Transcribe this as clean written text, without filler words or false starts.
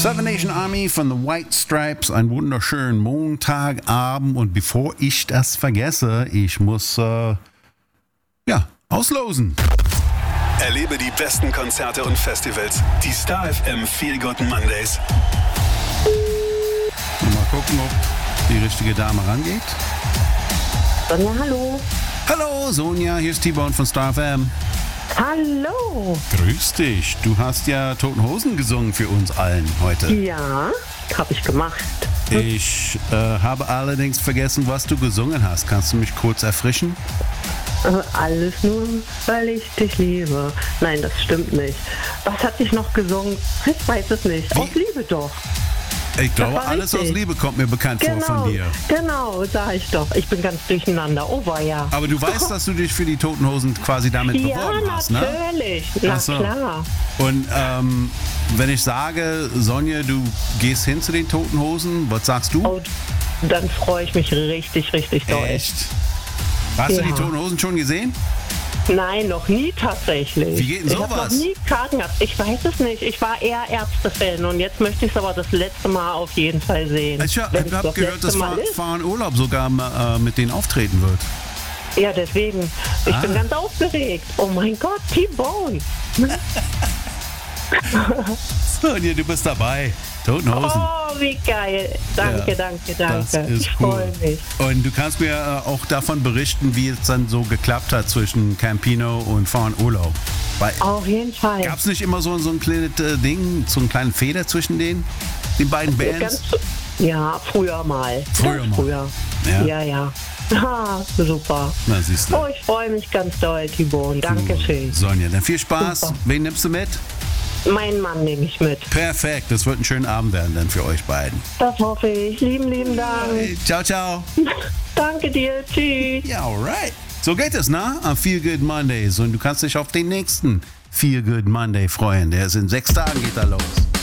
Seven Nation Army von The White Stripes, einen wunderschönen Montagabend. Und bevor ich das vergesse, ich muss, auslosen. Erlebe die besten Konzerte und Festivals. Die Star FM Feel Good Mondays. Mal gucken, ob die richtige Dame rangeht. Sonja, hallo. Hallo Sonja, hier ist T-Bone von Star FM. Hallo. Grüß dich. Du hast ja Toten Hosen gesungen für uns allen heute. Ja, habe ich gemacht. Ich habe allerdings vergessen, was du gesungen hast. Kannst du mich kurz erfrischen? Alles nur, weil ich dich liebe. Nein, das stimmt nicht. Was hat ich noch gesungen? Ich weiß es nicht. Aus Liebe doch. Ich glaube, alles richtig. aus Liebe kommt mir bekannt vor von dir. Genau, sag ich doch. Ich bin ganz durcheinander. Oh, war ja. Aber du weißt, dass du dich für die Toten Hosen quasi damit beworben hast, ne? Ja, natürlich. Na Ach so. klar. Und wenn ich sage, Sonja, du gehst hin zu den Toten Hosen, was sagst du? Oh, dann freue ich mich richtig, richtig doll. Echt? Hast du Ja. die Toten Hosen schon gesehen? Nein, noch nie tatsächlich. Wie geht denn Ich habe sowas? noch nie Karten gehabt. Ich weiß es nicht. Ich war eher Ärzte-Fan und jetzt möchte ich es aber das letzte Mal auf jeden Fall sehen. Ich Wenn es habe das gehört, letzte dass Mal ist. Fahren Urlaub sogar mit denen auftreten wird. Ja, deswegen. Ich bin Ah. ganz aufgeregt. Oh mein Gott, T-Bone. Sonja, du bist dabei. Toten Hosen. Oh, wie geil. Danke, Ja, danke, Das danke. ist Ich cool. freue mich. Und du kannst mir auch davon berichten, wie es dann so geklappt hat zwischen Campino und Fahren Urlaub. Auf jeden Fall. Gab es nicht immer so ein kleines Ding, so einen kleinen Feder zwischen den beiden Bands? Ja, früher mal. Früher Ganz mal. früher. Ja. Ja. Ah, super. Na, siehst du. Oh, ich freue mich ganz doll, T-Bone. Dankeschön. Sonja, dann viel Spaß. Super. Wen nimmst du mit? Meinen Mann nehme ich mit. Perfekt, das wird ein schöner Abend werden dann für euch beiden. Das hoffe ich. Lieben Dank. Hey, ciao, ciao. Danke dir. Tschüss. Ja, alright. So geht es, ne? Am Feel Good Mondays. Und du kannst dich auf den nächsten Feel Good Monday freuen. Der ist in 6 Tagen, geht er los.